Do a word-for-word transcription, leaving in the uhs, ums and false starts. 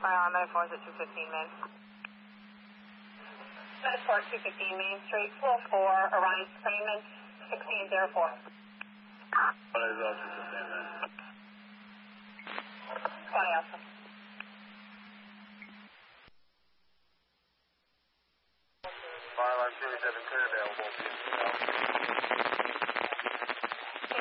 Uh, Metaphors at two fifteen Main. Metaphor two fifteen Main Street, floor four, Orion Freeman, sixteen zero four. What is uh, two fifteen Main? twenty Alpha. Fire line two seven clear available.